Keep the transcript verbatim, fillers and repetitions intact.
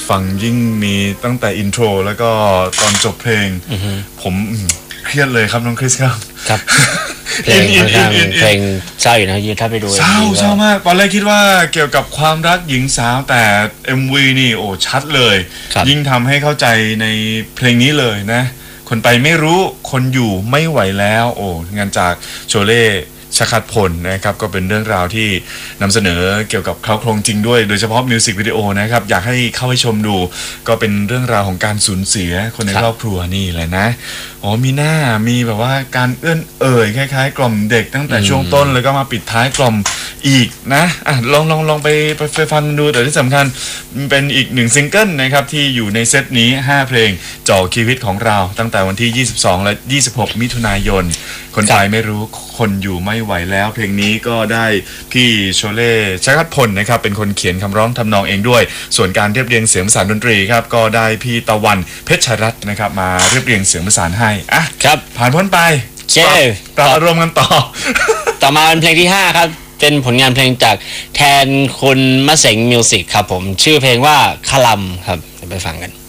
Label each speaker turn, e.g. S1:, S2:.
S1: ฟังยิ่งมีตั้งแต่อินโทรแล้วก็ตอนจบเพลงผมเครียดเลยครับน้องคริสครับ
S2: ครับเพลงค่อนข้างเพลงเศร้าอยู่นะถ้าไปดู
S1: เศร้าเศร้ามากตอนแรกคิดว่าเกี่ยวกับความรักหญิงสาวแต่ เอ็ม วี นี่โอ้ชัดเลยยิ่งทำให้เข้าใจในเพลงนี้เลยนะคนไปไม่รู้คนอยู่ไม่ไหวแล้วโอ้งานจากโชเล่ชคัดพลนะครับก็เป็นเรื่องราวที่นำเสนอเกี่ยวกับเขาโครงจริงด้วยโดยเฉพาะมิวสิกวิดีโอนะครับอยากให้เข้าไปชมดูก็เป็นเรื่องราวของการสูญเสียคนในครอบครัวนี่แหละนะอ๋อมีหน้ามีแบบว่าการเอื้อนเอ่ยคล้ายๆกล่อมเด็กตั้งแต่ช่วงต้นแล้วก็มาปิดท้ายกล่อมอีกนะอ่ะลองลองลองไปไปฟังดูแต่ที่สำคัญเป็นอีกหนึ่งซิงเกิลนะครับที่อยู่ในเซตนี้ห้าเพลงจ่อชีวิตของเราตั้งแต่วันที่ยี่สิบสองและยี่สิบหกมิถุนายนคนไทยไม่รู้คนอยู่ไม่ไหวแล้วเพลงนี้ก็ได้พี่โชเล่ชคัดพลนะครับเป็นคนเขียนคำร้องทำนองเองด้วยส่วนการเรียบเรียงเสียงประสานดนตรีครับก็ได้พี่ตะวันเพชรชรัตน์นะครับมาเรียบเรียงเสียงประสานให้อ่ะ
S2: ครับ
S1: ผ่านพ้นไป
S2: เช่
S1: ปรับอารมณ์กันต่อ
S2: ต่อมาเป็นเพลงที่ห้าครับเป็นผลงานเพลงจากแทนคุณมะเสงมิวสิกครับผมชื่อเพลงว่าคลัมครับไปฟังกัน